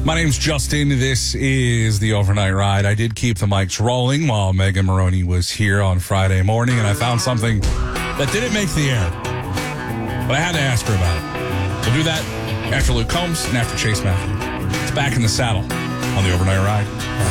My name's Justin. This is the Overnight Ride. I did keep the mics rolling while Megan Maroney was here on Friday morning, and I found something that didn't make the air. But I had to ask her about it. We'll do that after Luke Combs and after Chase Matthew. It's Back in the Saddle on the Overnight Ride.